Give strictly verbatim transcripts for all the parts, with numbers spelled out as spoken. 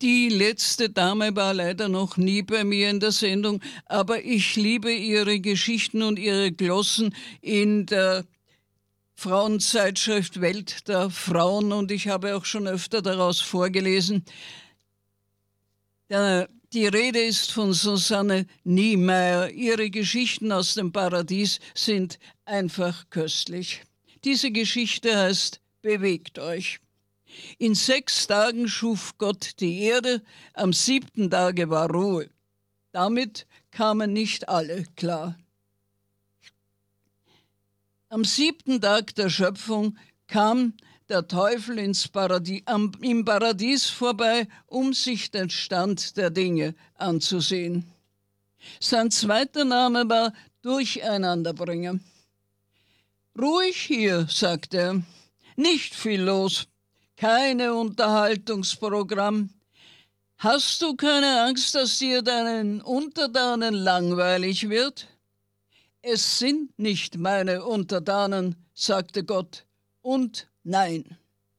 Die letzte Dame war leider noch nie bei mir in der Sendung, aber ich liebe ihre Geschichten und ihre Glossen in der Frauenzeitschrift Welt der Frauen, und ich habe auch schon öfter daraus vorgelesen. Die Rede ist von Susanne Niemeyer. Ihre Geschichten aus dem Paradies sind einfach köstlich. Diese Geschichte heißt Bewegt euch. In sechs Tagen schuf Gott die Erde, am siebten Tage war Ruhe. Damit kamen nicht alle klar. Am siebten Tag der Schöpfung kam der Teufel ins Paradies, am, im Paradies vorbei, um sich den Stand der Dinge anzusehen. Sein zweiter Name war Durcheinanderbringer. Ruhig hier, sagte er, nicht viel los, keine Unterhaltungsprogramm. Hast du keine Angst, dass dir deinen Untertanen langweilig wird? Es sind nicht meine Untertanen, sagte Gott, und nein.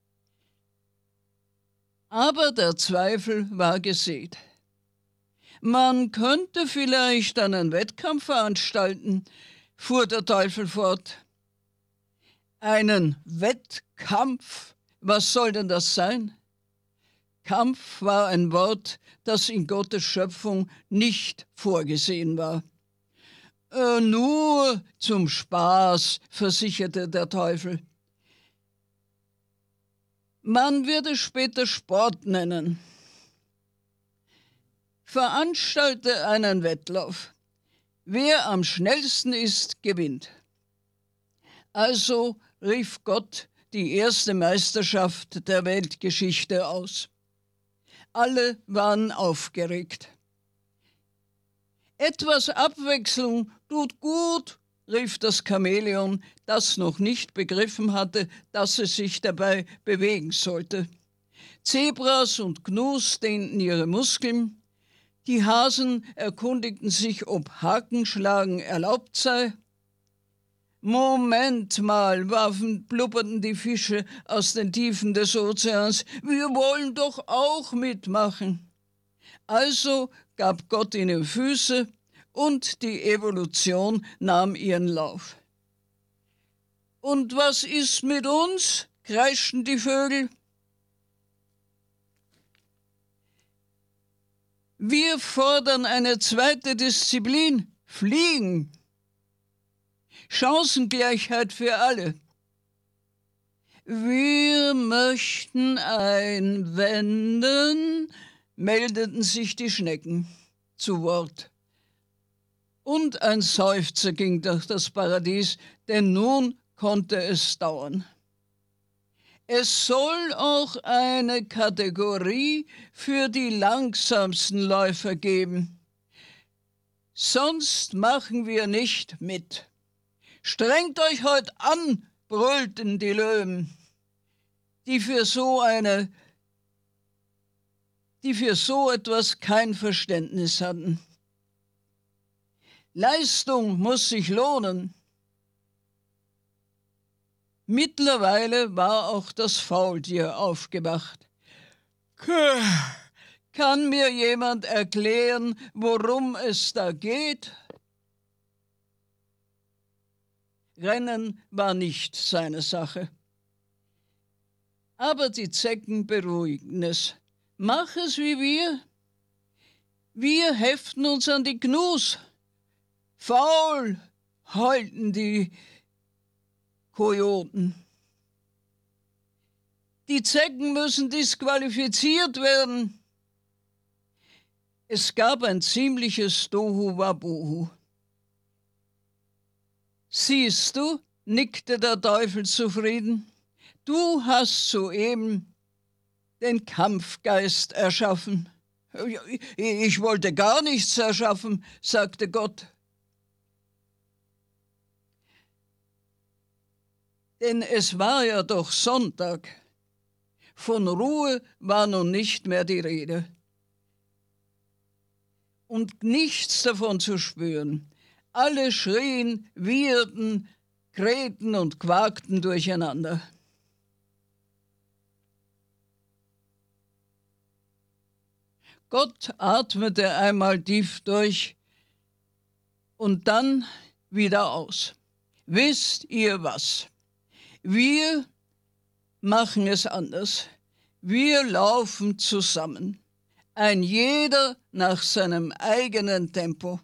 Aber der Zweifel war gesät. Man könnte vielleicht einen Wettkampf veranstalten, fuhr der Teufel fort. Einen Wettkampf? Was soll denn das sein? Kampf war ein Wort, das in Gottes Schöpfung nicht vorgesehen war. Äh, nur zum Spaß, versicherte der Teufel. Man wird es später Sport nennen. Veranstalte einen Wettlauf. Wer am schnellsten ist, gewinnt. Also rief Gott die erste Meisterschaft der Weltgeschichte aus. Alle waren aufgeregt. Etwas Abwechslung tut gut, rief das Chamäleon, das noch nicht begriffen hatte, dass es sich dabei bewegen sollte. Zebras und Gnus dehnten ihre Muskeln. Die Hasen erkundigten sich, ob Hakenschlagen erlaubt sei. Moment mal, warfen, blubberten die Fische aus den Tiefen des Ozeans, wir wollen doch auch mitmachen. Also gab Gott ihnen Füße und die Evolution nahm ihren Lauf. Und was ist mit uns? Kreischten die Vögel. Wir fordern eine zweite Disziplin, Fliegen. Chancengleichheit für alle. Wir möchten einwenden, meldeten sich die Schnecken zu Wort. Und ein Seufzer ging durch das Paradies, denn nun konnte es dauern. Es soll auch eine Kategorie für die langsamsten Läufer geben. Sonst machen wir nicht mit. Strengt euch heute an, brüllten die Löwen, die für so eine, die für so etwas kein Verständnis hatten. Leistung muss sich lohnen. Mittlerweile war auch das Faultier aufgewacht. Kann mir jemand erklären, worum es da geht? Rennen war nicht seine Sache. Aber die Zecken beruhigten es. Mach es wie wir. Wir heften uns an die Gnus. Faul, heulten die Kojoten. Die Zecken müssen disqualifiziert werden. Es gab ein ziemliches Tohuwabohu. Siehst du, nickte der Teufel zufrieden, du hast soeben den Kampfgeist erschaffen. Ich wollte gar nichts erschaffen, sagte Gott. Denn es war ja doch Sonntag. Von Ruhe war nun nicht mehr die Rede. Und nichts davon zu spüren. Alle schrien, wieherten, krähten und quakten durcheinander. Gott atmete einmal tief durch und dann wieder aus. Wisst ihr was? Wir machen es anders. Wir laufen zusammen. Ein jeder nach seinem eigenen Tempo.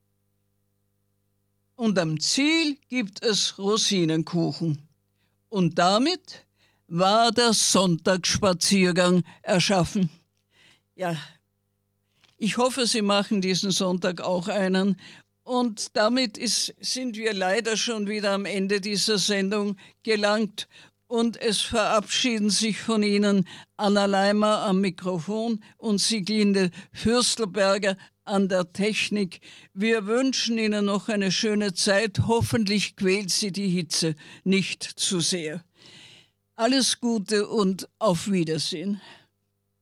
Und am Ziel gibt es Rosinenkuchen. Und damit war der Sonntagsspaziergang erschaffen. Ja, ich hoffe, Sie machen diesen Sonntag auch einen. Und damit ist, sind wir leider schon wieder am Ende dieser Sendung gelangt. Und es verabschieden sich von Ihnen Anna Leimer am Mikrofon und Sieglinde Fürstelberger an der Technik. Wir wünschen Ihnen noch eine schöne Zeit. Hoffentlich quält Sie die Hitze nicht zu sehr. Alles Gute und auf Wiedersehen.